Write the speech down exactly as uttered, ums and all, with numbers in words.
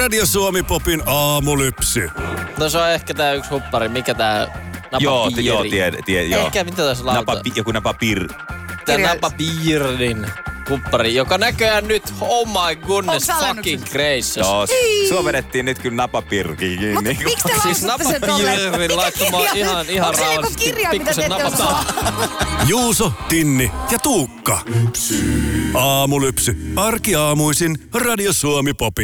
Radio Suomi Popin aamulypsy. No se on ehkä tää yksi huppari. Mikä tää napapiiri? Joo, t- joo, tiedä, tie, joo. Ehkä, mitä tässä lauta? Napa, joku napapir. Tää napapiirin huppari, joka näköjään nyt, oh my goodness, fucking gracious. Joo, sua vedettiin nyt kyllä napapirkiin. Mut Niin miksi te Siis lausutte sen tolleen? napapiirin laittamaan ihan, ihan Onko se joku rauhallisesti kirja, mitä pikkusen te ette napapaa. Juuso, Tinni ja Tuukka. Aamulypsy. Arkiaamuisin Radio Suomi Popin.